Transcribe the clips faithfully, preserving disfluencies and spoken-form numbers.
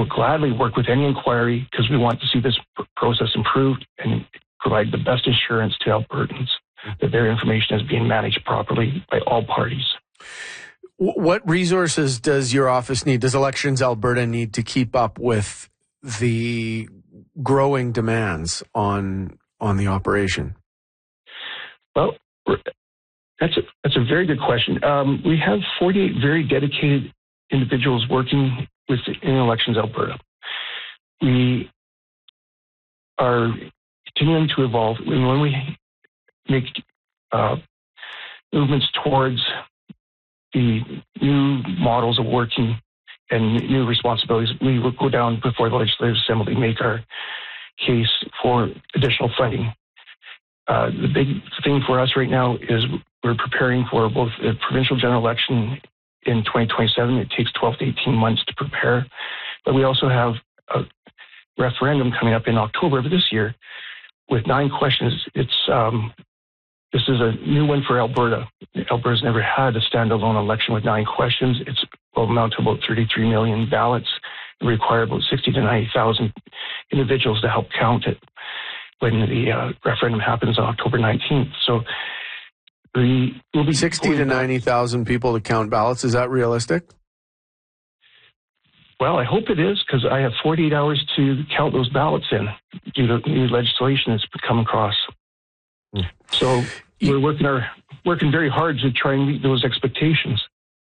will gladly work with any inquiry because we want to see this pr- process improved and provide the best assurance to Albertans that their information is being managed properly by all parties. What resources does your office need? Does Elections Alberta need to keep up with the growing demands on on the operation? Well, that's a, that's a very good question. Um, we have forty-eight very dedicated individuals working with in Elections Alberta. We are continuing to evolve. And when we make uh, movements towards the new models of working and new responsibilities, we will go down before the Legislative Assembly, make our case for additional funding. Uh, the big thing for us right now is we're preparing for both the provincial general election in twenty twenty-seven. It takes twelve to eighteen months to prepare. But we also have a referendum coming up in October of this year with nine questions. It's um, This is a new one for Alberta. Alberta's never had a standalone election with nine questions. It's will amount to about thirty-three million ballots and require about sixty to ninety thousand individuals to help count it when the uh, referendum happens on October nineteenth. So we will be sixty to ninety thousand people to count ballots. Is that realistic? Well, I hope it is, because I have forty-eight hours to count those ballots in due to new legislation that's come across. Mm. So we're working our working very hard to try and meet those expectations.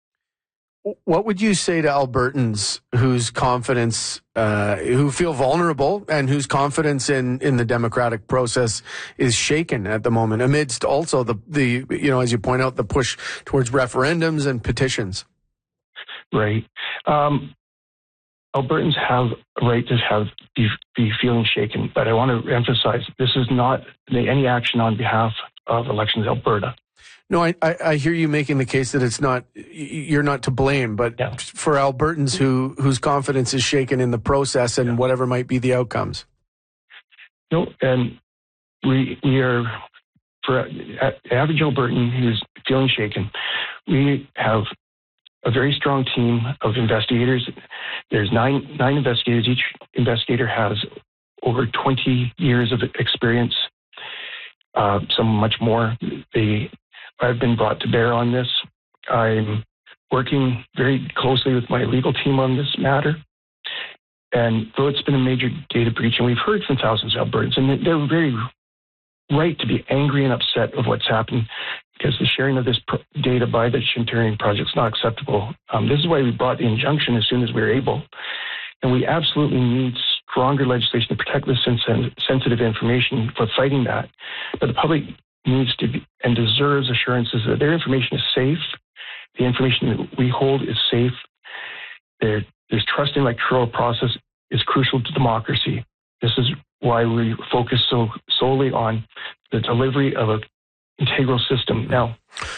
What would you say to Albertans whose confidence, uh, who feel vulnerable and whose confidence in, in the democratic process is shaken at the moment, amidst also the, the, you know, as you point out, the push towards referendums and petitions? Right. Um, Albertans have a right to have be, be feeling shaken, but I want to emphasize this is not any action on behalf of Elections Alberta. No, I, I, I hear you making the case that it's not, you're not to blame, but yeah. for Albertans who whose confidence is shaken in the process and yeah. whatever might be the outcomes. No, and we we are, for average Albertan who's feeling shaken, we have a very strong team of investigators. There's nine nine investigators. Each investigator has over twenty years of experience, uh, some much more. They I've been brought to bear on this. I'm working very closely with my legal team on this matter. And though it's been a major data breach, and we've heard from thousands of Albertans, and they're very right to be angry and upset of what's happened, because the sharing of this pro- data by the Shintarian Project is not acceptable. Um, this is why we brought the injunction as soon as we were able. And we absolutely need stronger legislation to protect this sen- sensitive information for fighting that. But the public needs to be and deserves assurances that their information is safe. The information that we hold is safe. There, there's trust in the electoral process is crucial to democracy. This is why we focus so solely on the delivery of an integral system. Now,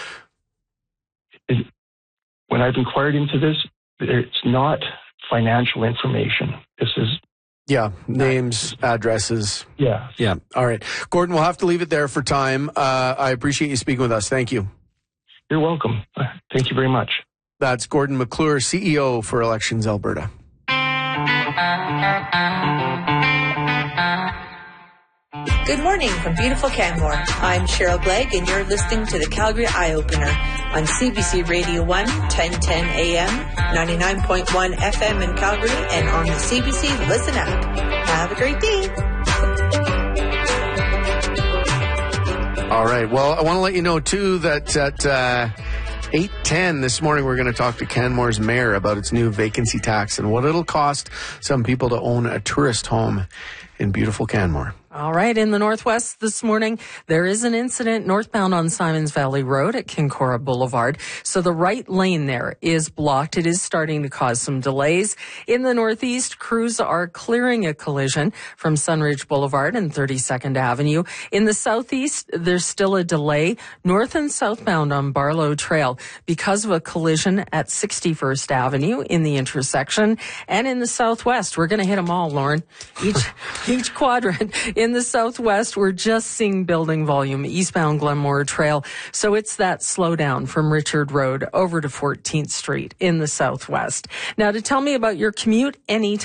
it, when I've inquired into this, it's not financial information. This is Yeah, names, addresses. Yeah. Yeah. All right. Gordon, we'll have to leave it there for time. Uh, I appreciate you speaking with us. Thank you. You're welcome. Thank you very much. That's Gordon McClure, C E O for Elections Alberta. Good morning from beautiful Canmore. I'm Cheryl Glegg, and you're listening to the Calgary Eye Opener on C B C Radio one, ten ten A M, ninety-nine point one F M in Calgary, and on the C B C Listen app. Have a great day. All right. Well, I want to let you know, too, that at uh, eight ten this morning, we're going to talk to Canmore's mayor about its new vacancy tax and what it'll cost some people to own a tourist home in beautiful Canmore. All right. In the Northwest this morning, there is an incident northbound on Simons Valley Road at Kincora Boulevard. So the right lane there is blocked. It is starting to cause some delays. In the Northeast, crews are clearing a collision from Sunridge Boulevard and thirty-second Avenue. In the Southeast, there's still a delay north and southbound on Barlow Trail because of a collision at sixty-first Avenue in the intersection. And in the Southwest, we're going to hit them all, Lauren. Each, each quadrant. In the Southwest, we're just seeing building volume eastbound Glenmore Trail. So it's that slowdown from Richard Road over to fourteenth Street in the Southwest. Now, to tell me about your commute anytime.